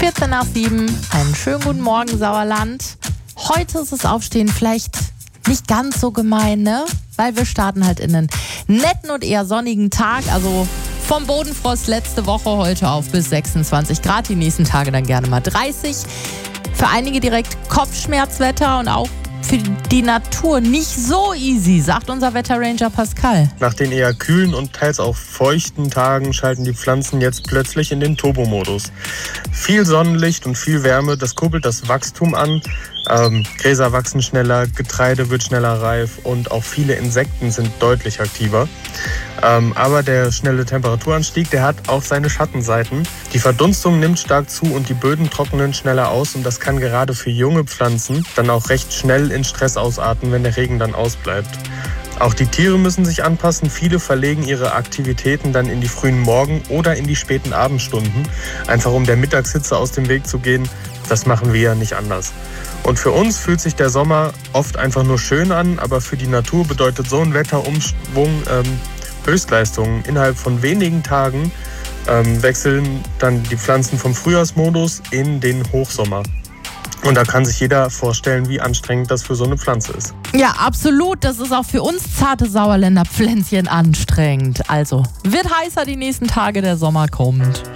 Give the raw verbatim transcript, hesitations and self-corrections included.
vierzehn nach sieben, einen schönen guten Morgen Sauerland. Heute ist das Aufstehen vielleicht nicht ganz so gemein, ne? Weil wir starten halt in einen netten und eher sonnigen Tag, also vom Bodenfrost letzte Woche heute auf bis sechsundzwanzig Grad, die nächsten Tage dann gerne mal dreißig. Für einige direkt Kopfschmerzwetter und auch für die Natur nicht so easy, sagt unser Wetterranger Pascal. Nach den eher kühlen und teils auch feuchten Tagen schalten die Pflanzen jetzt plötzlich in den Turbomodus. Viel Sonnenlicht und viel Wärme, das kurbelt das Wachstum an. Ähm, Gräser wachsen schneller, Getreide wird schneller reif und auch viele Insekten sind deutlich aktiver. Ähm, aber der schnelle Temperaturanstieg, der hat auch seine Schattenseiten. Die Verdunstung nimmt stark zu und die Böden trocknen schneller aus und das kann gerade für junge Pflanzen dann auch recht schnell in Stress ausarten, wenn der Regen dann ausbleibt. Auch die Tiere müssen sich anpassen. Viele verlegen ihre Aktivitäten dann in die frühen Morgen- oder in die späten Abendstunden, einfach um der Mittagshitze aus dem Weg zu gehen. Das machen wir ja nicht anders. Und für uns fühlt sich der Sommer oft einfach nur schön an, aber für die Natur bedeutet so ein Wetterumschwung ähm, Höchstleistungen. Innerhalb von wenigen Tagen ähm, wechseln dann die Pflanzen vom Frühjahrsmodus in den Hochsommer. Und da kann sich jeder vorstellen, wie anstrengend das für so eine Pflanze ist. Ja, absolut. Das ist auch für uns zarte Sauerländer Pflänzchen anstrengend. Also, wird heißer die nächsten Tage, der Sommer kommt.